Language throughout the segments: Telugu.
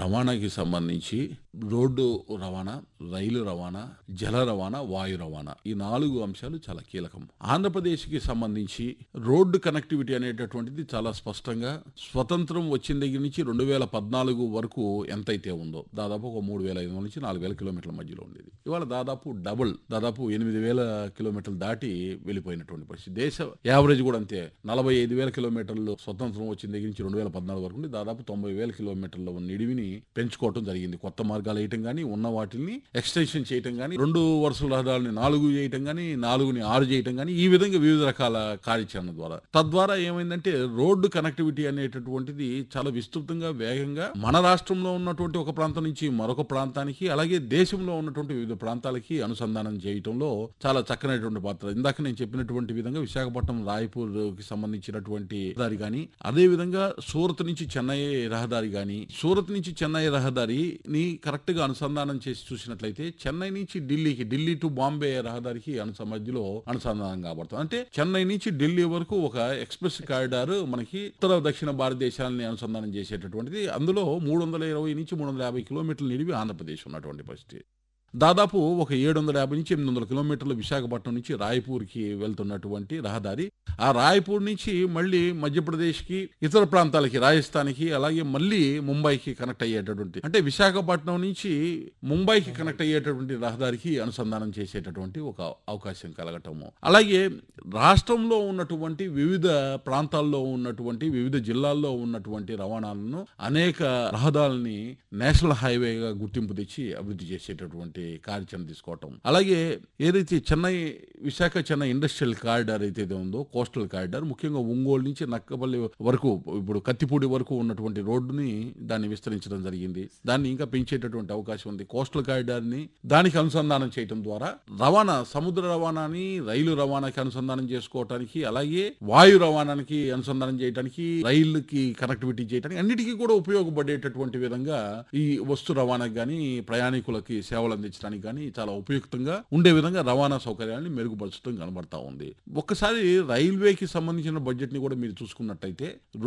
రవాణాకి సంబంధించి రోడ్డు రవాణా, రైలు రవాణా, జల రవాణా, వాయు రవాణా ఈ 4 అంశాలు చాలా కీలకం. ఆంధ్రప్రదేశ్కి సంబంధించి రోడ్డు కనెక్టివిటీ అనేటటువంటిది చాలా స్పష్టంగా స్వతంత్రం వచ్చిన దగ్గర నుంచి 2014 వరకు ఎంతైతే ఉందో దాదాపు ఒక 3,500 నుంచి 4,000 కిలోమీటర్ల మధ్యలో ఉండేది. ఇవాళ దాదాపు దాదాపు 8,000 కిలోమీటర్లు దాటి వెళ్ళిపోయినటువంటి పరిస్థితి. దేశ యావరేజ్ కూడా అంతే. 45,000 కిలోమీటర్లు స్వతంత్రం వచ్చిన దగ్గర నుంచి 2014 వరకు దాదాపు 90,000 కిలోమీటర్ల నిడివిని పెంచుకోవటం జరిగింది. కొత్త మార్గాలు వేయటం కానీ, ఉన్న వాటిని ఎక్స్టెన్షన్ చేయటం కానీ, 2 వరుసల రహదారులని 4 చేయటం కానీ, 4ని 6 చేయటం కానీ, ఈ విధంగా వివిధ రకాల కార్యాచరణ ద్వారా తద్వారా ఏమైందంటే రోడ్డు కనెక్టివిటీ అనేటటువంటిది చాలా విస్తృతంగా, వేగంగా మన రాష్ట్రంలో ఉన్నటువంటి ఒక ప్రాంతం నుంచి మరొక ప్రాంతానికి, అలాగే దేశంలో ఉన్నటువంటి వివిధ ప్రాంతాలకి అనుసంధానం చేయటంలో చాలా చక్కనైనటువంటి పాత్ర. ఇందాక నేను చెప్పినటువంటి విధంగా విశాఖపట్నం రాయపూర్కి సంబంధించినటువంటి రహదారి కానీ, అదే విధంగా సూరత్ నుంచి చెన్నై రహదారి కానీ, సూరత్ నుంచి చెన్నై రహదారిని కరెక్ట్ గా అనుసంధానం చేసి చూసినట్లయితే చెన్నై నుంచి ఢిల్లీ టు బాంబే రహదారికి మధ్యలో అనుసంధానం కాబడుతుంది. అంటే చెన్నై నుంచి ఢిల్లీ వరకు ఒక ఎక్స్ప్రెస్ కారిడార్ మనకి ఉత్తర దక్షిణ భారతదేశాలని అనుసంధానం చేసేటటువంటిది. అందులో 320 నుంచి 350 కిలోమీటర్ల నిడివి ఆంధ్రప్రదేశ్ ఉన్నటువంటి పరిస్థితి. దాదాపు ఒక 750 నుంచి 800 కిలోమీటర్లు విశాఖపట్నం నుంచి రాయ్పూర్కి వెళ్తున్నటువంటి రహదారి. ఆ రాయ్పూర్ నుంచి మళ్ళీ మధ్యప్రదేశ్కి, ఇతర ప్రాంతాలకి, రాజస్థాన్కి, అలాగే మళ్ళీ ముంబైకి కనెక్ట్ అయ్యేటటువంటి, అంటే విశాఖపట్నం నుంచి ముంబైకి కనెక్ట్ అయ్యేటటువంటి రహదారికి అనుసంధానం చేసేటటువంటి ఒక అవకాశం కలగటము. అలాగే రాష్ట్రంలో ఉన్నటువంటి వివిధ ప్రాంతాల్లో ఉన్నటువంటి వివిధ జిల్లాల్లో ఉన్నటువంటి రవాణాలను అనేక రహదారులని నేషనల్ హైవేగా గుర్తింపు తెచ్చి అభివృద్ధి చేసేటటువంటి కార్యాచరణ తీసుకోవటం. అలాగే ఏదైతే విశాఖ చెన్నై ఇండస్ట్రియల్ కారిడార్ అయితే ఉందో, కోస్టల్ కారిడార్, ముఖ్యంగా ఒంగోలు నుంచి నక్కపల్లి వరకు, ఇప్పుడు కత్తిపూడి వరకు ఉన్నటువంటి రోడ్డుని దాన్ని విస్తరించడం జరిగింది. దాన్ని ఇంకా పెంచేటటువంటి అవకాశం ఉంది. కోస్టల్ కారిడార్ని దానికి అనుసంధానం చేయడం ద్వారా సముద్ర రవాణాని రైలు రవాణాకి అనుసంధానం చేసుకోవటానికి, అలాగే వాయు రవాణానికి అనుసంధానం చేయడానికి, రైలుకి కనెక్టివిటీ చేయడానికి, అన్నిటికీ కూడా ఉపయోగపడేటటువంటి విధంగా ఈ వస్తు రవాణాకి కానీ, ప్రయాణికులకి సేవలు అందించడానికి కానీ చాలా ఉపయుక్తంగా ఉండే విధంగా రవాణా సౌకర్యాన్ని మెరుగుపరచడం కనబడతా ఉంది. ఒక్కసారి రైల్వేకి సంబంధించిన బడ్జెట్ ని కూడా మీరు చూసుకున్నట్టయితే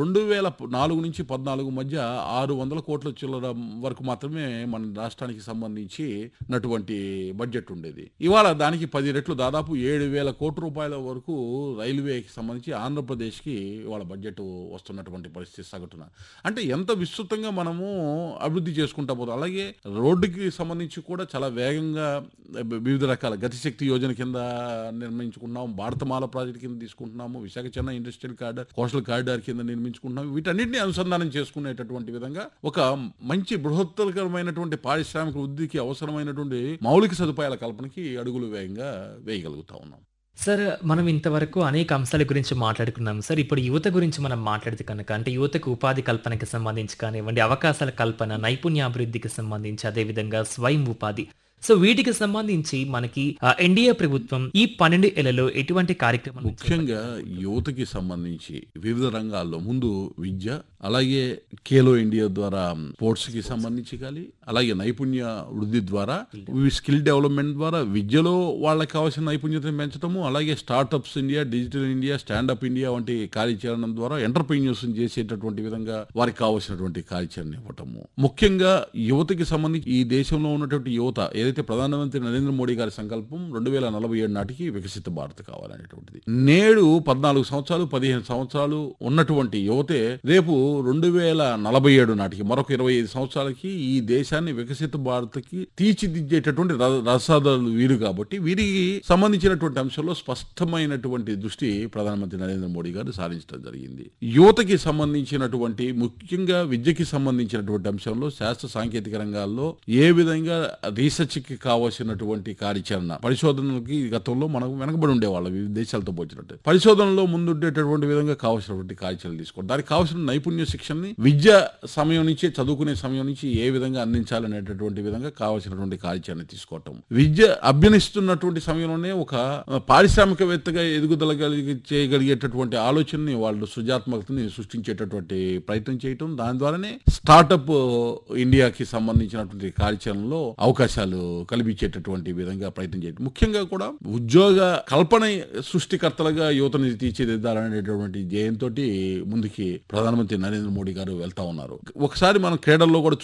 2004 నుంచి 14 మధ్య 600 కోట్ల చిల్లర వరకు మాత్రమే మన రాష్ట్రానికి సంబంధించినటువంటి బడ్జెట్ ఉండేది. ఇవాళ దానికి 10 రెట్లు, దాదాపు 7,000 కోట్ల రూపాయల వరకు రైల్వేకి సంబంధించి ఆంధ్రప్రదేశ్కి ఇవాళ బడ్జెట్ వస్తున్నటువంటి పరిస్థితి సగటున. అంటే ఎంత విస్తృతంగా మనము అభివృద్ధి చేసుకుంటా పోతాం. అలాగే రోడ్డుకి సంబంధించి కూడా చాలా వేగంగా వివిధ రకాల గతిశక్తి యోజన కింద నిర్మించుకున్నాము, భారతమాల ప్రాజెక్టు కింద తీసుకుంటున్నాము, Visakha Chennai industrial corridor, coastal corridor కింద నిర్మించుకుంటున్నాము. వీటన్నిటిని అనుసంధానం చేసుకునేటటువంటి విధంగా ఒక మంచి బృహత్తరమైనటువంటి పారిశ్రామిక వృద్ధికి అవసరమైనటువంటి మౌలిక సదుపాయాల కల్పనకి అడుగులు వేగంగా వేయగలుగుతా ఉన్నాం. సార్, మనం ఇంతవరకు అనేక అంశాల గురించి మాట్లాడుకున్నాం సార్. ఇప్పుడు యువత గురించి మనం మాట్లాడితే కనుక, అంటే యువతకు ఉపాధి కల్పనకి సంబంధించి కానివ్వండి, అవకాశాల కల్పన, నైపుణ్యాభివృద్ధికి సంబంధించి, అదేవిధంగా స్వయం ఉపాధి, సో వీటికి సంబంధించి మనకి ఎన్డీఏ ప్రభుత్వం ఈ 12 ఏళ్లలో ఎటువంటి కార్యక్రమాలు, ముఖ్యంగా యువతకి సంబంధించి వివిధ రంగాల్లో ముందు విద్య, అలాగే ఖేలో ఇండియా ద్వారా స్పోర్ట్స్ కి సంబంధించి కానీ, అలాగే నైపుణ్య వృద్ధి ద్వారా, స్కిల్ డెవలప్మెంట్ ద్వారా విద్యలో వాళ్ళకి కావాల్సిన నైపుణ్యతను పెంచడము, అలాగే startups India, digital India, stand up India వంటి కార్యాచరణ ద్వారా ఎంటర్ప్రెన్యూర్స్ చేసేటటువంటి విధంగా వారికి కావాల్సినటువంటి కార్యాచరణ ఇవ్వటము. ముఖ్యంగా యువతకి సంబంధించి ఈ దేశంలో ఉన్నటువంటి యువత ఏదైతే ప్రధానమంత్రి నరేంద్ర మోడీ గారి సంకల్పం 2047 నాటికి వికసిత భారత్ కావాలనేటువంటిది. నేడు 14 సంవత్సరాలు 15 సంవత్సరాలు ఉన్నటువంటి యువతే రేపు 2047 నాటికి మరొక 25 సంవత్సరాలకి ఈ దేశాన్ని వికసిత భారత్కి తీర్చిదిద్దేటటువంటి రసాదారులు వీరు. కాబట్టి వీరికి సంబంధించినటువంటి అంశంలో స్పష్టమైనటువంటి దృష్టి ప్రధానమంత్రి నరేంద్ర మోడీ గారు సాధించడం జరిగింది. యువతకి సంబంధించినటువంటి, ముఖ్యంగా విద్యకి సంబంధించినటువంటి అంశంలో శాస్త్ర సాంకేతిక రంగాల్లో ఏ విధంగా రీసెర్చ్ కి కావలసినటువంటి కార్యాచరణ, పరిశోధనలకి గతంలో మనం వెనకబడి ఉండేవాళ్ళం వివిధ దేశాలతో పోల్చినట్టు. పరిశోధనలో ముందుండేటటువంటి విధంగా కావలసినటువంటి కార్యాచరణ తీసుకోవడం, దానికి కావాల్సిన నైపుణ్య శిక్షణని విద్య సమయం నుంచి, చదువుకునే సమయం నుంచి ఏ విధంగా అందించాలనేటటువంటి విధంగా కావాల్సినటువంటి కార్యాచరణ తీసుకోవటం. విద్య అభ్యనిస్తున్నటువంటి సమయంలోనే ఒక పారిశ్రామికవేత్తగా ఎదుగుదల చేయగలిగేటటువంటి ఆలోచనని, వాళ్ళు సృజనాత్మకతని సృష్టించేటటువంటి ప్రయత్నం చేయటం, దాని ద్వారానే స్టార్టప్ ఇండియాకి సంబంధించినటువంటి కార్యాచరణలో అవకాశాలు కల్పించేటటువంటి విధంగా ప్రయత్నం చేయడం. ముఖ్యంగా కూడా ఉద్యోగ కల్పన సృష్టికర్తలుగా యువతని తీర్చిదిద్దాలనేటువంటి ధ్యేయంతో ముందుకి ప్రధానమంత్రి నరేంద్ర మోడీ గారు వెళ్తా ఉన్నారు. ఒకసారి మనం క్రీడల్లో కూడా